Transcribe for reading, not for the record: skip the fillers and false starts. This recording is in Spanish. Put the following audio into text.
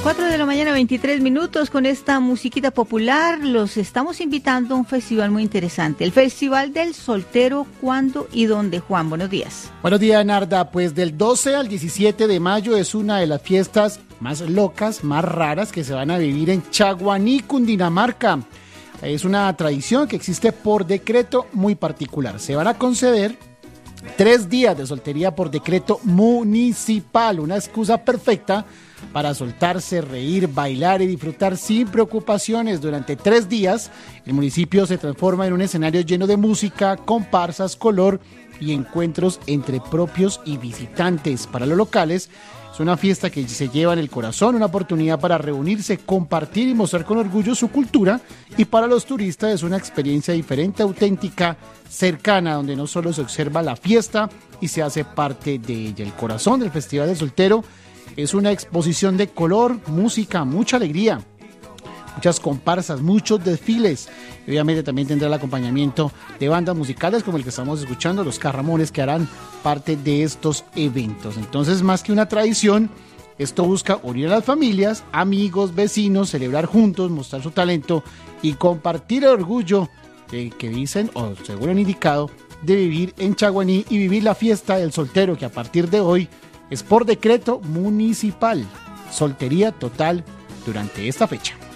4 de la mañana, 23 minutos, con esta musiquita popular. Los estamos invitando a un festival muy interesante, el Festival del Soltero. ¿Cuándo y dónde, Juan? Buenos días. Buenos días, Narda. Pues del 12 al 17 de mayo es una de las fiestas más locas, más raras que se van a vivir en Chaguaní, Cundinamarca. Es una tradición que existe por decreto muy particular. Se van a conceder 3 días de soltería por decreto municipal, una excusa perfecta para soltarse, reír, bailar y disfrutar sin preocupaciones. Durante 3 días, el municipio se transforma en un escenario lleno de música, comparsas, color y encuentros entre propios y visitantes. Para los locales, es una fiesta que se lleva en el corazón, una oportunidad para reunirse, compartir y mostrar con orgullo su cultura. Y para los turistas es una experiencia diferente, auténtica, cercana, donde no solo se observa la fiesta y se hace parte de ella. El corazón del Festival del Soltero es una exposición de color, música, mucha alegría, muchas comparsas, muchos desfiles. Y obviamente también tendrá el acompañamiento de bandas musicales como el que estamos escuchando, los Carramones, que harán parte de estos eventos. Entonces, más que una tradición, esto busca unir a las familias, amigos, vecinos, celebrar juntos, mostrar su talento y compartir el orgullo que dicen, o según han indicado, de vivir en Chaguaní y vivir la fiesta del soltero, que a partir de hoy es por decreto municipal. Soltería total durante esta fecha.